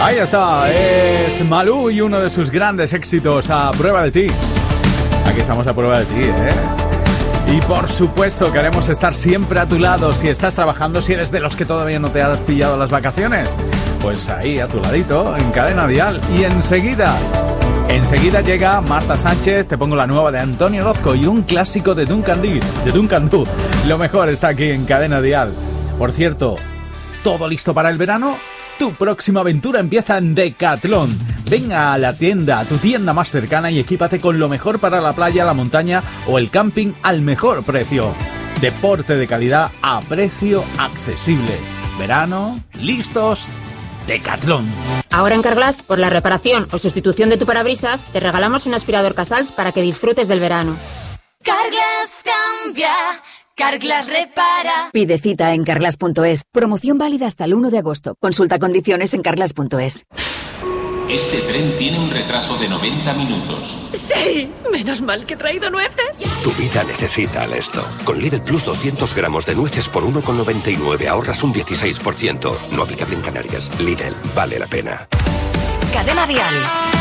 Ahí está, es Malú y uno de sus grandes éxitos, A Prueba de Ti. Aquí estamos a prueba de ti, ¿eh? Y por supuesto queremos estar siempre a tu lado. Si estás trabajando, si eres de los que todavía no te has pillado las vacaciones, pues ahí a tu ladito, en Cadena Dial. Y enseguida llega Marta Sánchez, te pongo la nueva de Antonio Orozco y un clásico de Duncan Du. Lo mejor está aquí en Cadena Dial. Por cierto, ¿todo listo para el verano? Tu próxima aventura empieza en Decathlon. Ven a la tienda, a tu tienda más cercana y equípate con lo mejor para la playa, la montaña o el camping al mejor precio. Deporte de calidad a precio accesible. Verano, listos, Decathlon. Ahora en Carglass, por la reparación o sustitución de tu parabrisas, te regalamos un aspirador Casals para que disfrutes del verano. Carglass cambia, Carglass repara. Pide cita en carglass.es. Promoción válida hasta el 1 de agosto. Consulta condiciones en carglass.es. Este tren tiene un retraso de 90 minutos. ¡Sí! Menos mal que he traído nueces. Tu vida necesita esto. Con Lidl Plus 200 gramos de nueces por 1,99 ahorras un 16%. No aplicable en Canarias. Lidl, vale la pena. Cadena Dial.